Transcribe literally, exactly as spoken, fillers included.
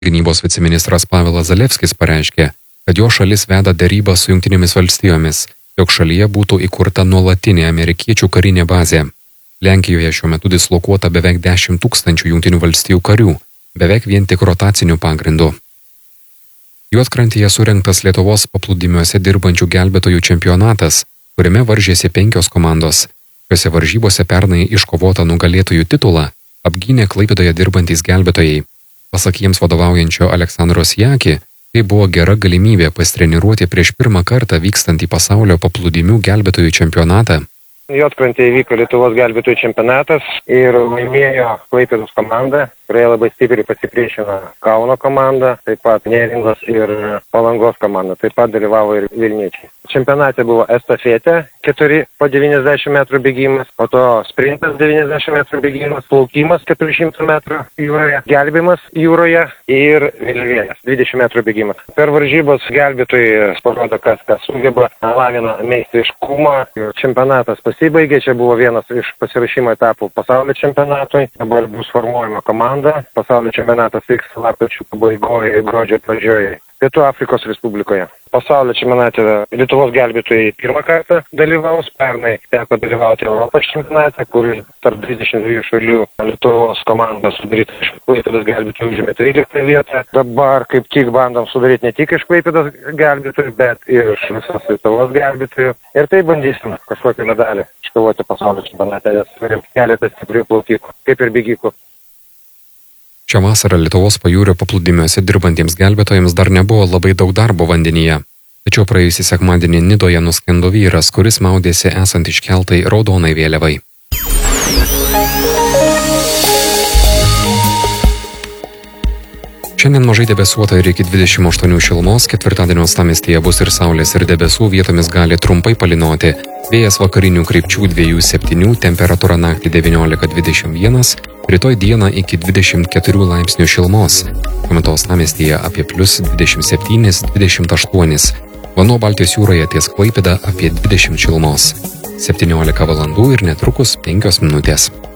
Gynybos viceministras Pavelas Zalewskis pareiškė, kad jo šalis veda derybą su Jungtinėmis valstijomis, jog šalyje būtų įkurta nuolatinė amerikiečių karinė bazė. Lenkijoje šiuo metu dislokuota beveik dešimt tūkstančių Jungtinių valstijų karių, beveik vien tik rotaciniu pagrindu. Juodkrantėje surengtas Lietuvos paplūdimiuose dirbančių gelbėtojų čempionatas, kuriame varžėsi penkios komandos. Šiose varžybose pernai iškovotą nugalėtojų titulą apgynė Klaipėdoje dirbantys gelbėtojai. Pasak jiems vadovaujančio Aleksandro Siaki, tai buvo gera galimybė pasitreniruoti prieš pirmą kartą vykstantį pasaulio paplūdimių gelbėtojų čempionatą. Juodkrantėje vyko Lietuvos gelbėtojų čempionatas ir laimėjo Klaipėdos komanda, kurioje labai stipriai pasipriešino Kauno komanda, taip pat Neringos ir Palangos komanda, taip pat dalyvavo ir vilniečiai. Čempionate buvo estafetė, keturi po devyniasdešimt metrų bėgimas, po to sprintas devyniasdešimt metrų bėgimas, plaukimas keturi šimtai metrų jūroje, gelbėjimas jūroje ir vėliavėlės dvidešimt metrų bėgimas. Per varžybos gelbėtojai parodo, kas kas sugeba, lavina meistriškumą. Čempionatas pasibaigė, čia buvo vienas iš pasirašymo etapų pasaulio čempionatui, dabar bus formuojama komanda, pasaulio čempionatas vyks lapkričio pabaigoje ir gruodžio pradžioje Pietų Afrikos Respublikoje. Pasaulio čempionate Lietuvos gelbėtojai pirmą kartą dalyvaus, pernai teko dalyvauti Europos čempionate, kur tarp dvidešimt dviejų šalių Lietuvos komandos sudaryta iš Klaipėdos gelbėtojų užėmė tryliktą vietą. Dabar kaip tik bandom sudaryti ne tik iš Klaipėdos gelbėtojų, bet ir iš visos Lietuvos gelbėtojų. Ir tai bandysim kažkokį medalį iškovoti pasaulio čempionate, nes turim keletą stiprių plaukikų, kaip ir bėgikų. Šią vasarą Lietuvos pajūrio paplūdimiuose dirbantiems gelbėtojams dar nebuvo labai daug darbo vandenyje. Tačiau praėjusį sekmadienį Nidoje nuskendo vyras, kuris maudėsi esant iškeltai raudonai vėliavai. Šiandien mažai debesuota ir iki dvidešimt aštuonių šilumos, ketvirtadienio uostamiestyje bus ir saulės ir debesų, vietomis gali trumpai palynoti. Vėjas vakarinių krypčių dviejų septynių, temperatūra naktį devyniolika dvidešimt vienas, rytoj dieną iki dvidešimt keturių laipsnių šilumos. Tuo metu uostamiestyje apie plius dvidešimt septyni dvidešimt aštuoni. Vanduo Baltijos jūroje ties Klaipėda apie dvidešimt šilumos. septyniolika valandų ir netrukus penkios minutės.